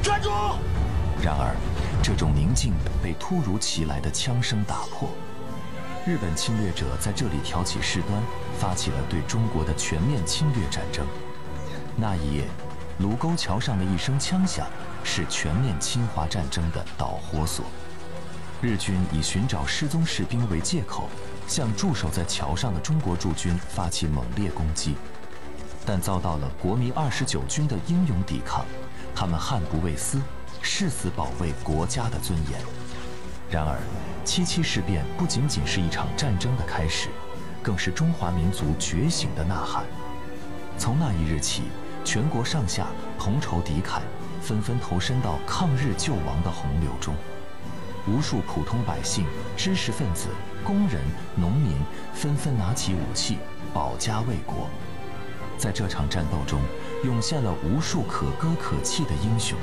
站住！ 然而，这种宁静被突如其来的枪声打破。日本侵略者在这里挑起事端，发起了对中国的全面侵略战争。那一夜，卢沟桥上的一声枪响，是全面侵华战争的导火索。日军以寻找失踪士兵为借口，向驻守在桥上的中国驻军发起猛烈攻击，但遭到了国民29军的英勇抵抗，他们悍不畏私，誓死保卫国家的尊严。然而，77事变不仅仅是一场战争的开始，更是中华民族觉醒的呐喊。从那一日起，全国上下同仇敌忾，纷纷投身到抗日救亡的洪流中。无数普通百姓、知识分子、工人、农民纷纷拿起武器，保家卫国。在这场战斗中，涌现了无数可歌可泣的英雄。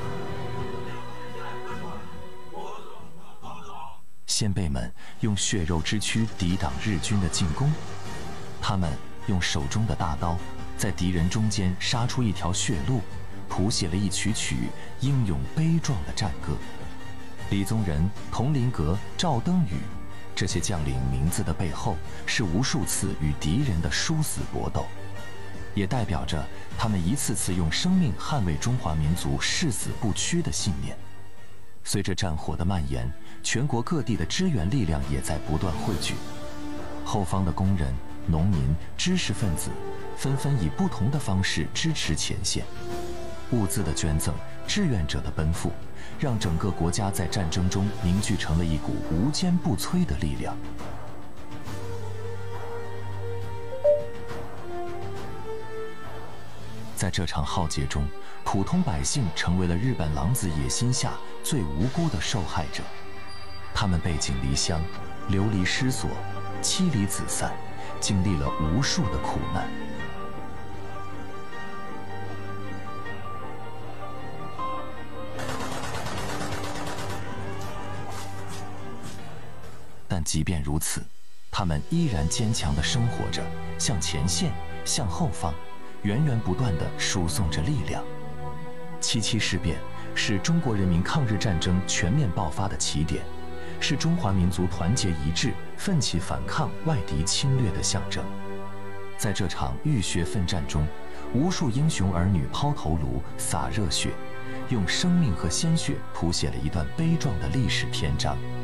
先辈们用血肉之躯抵挡日军的进攻，他们用手中的大刀，在敌人中间杀出一条血路，谱写了一曲曲英勇悲壮的战歌。李宗仁、佟麟阁、赵登禹，这些将领名字的背后，是无数次与敌人的殊死搏斗，也代表着他们一次次用生命捍卫中华民族誓死不屈的信念。随着战火的蔓延，全国各地的支援力量也在不断汇聚。后方的工人、农民、知识分子纷纷以不同的方式支持前线。物资的捐赠、志愿者的奔赴，让整个国家在战争中凝聚成了一股无坚不摧的力量。在这场浩劫中，普通百姓成为了日本狼子野心下最无辜的受害者。他们背井离乡，流离失所，妻离子散，经历了无数的苦难。但即便如此，他们依然坚强地生活着，向前线，向后方，源源不断地输送着力量。77事变是中国人民抗日战争全面爆发的起点，是中华民族团结一致、奋起反抗外敌侵略的象征。在这场浴血奋战中，无数英雄儿女抛头颅、洒热血，用生命和鲜血谱写了一段悲壮的历史篇章。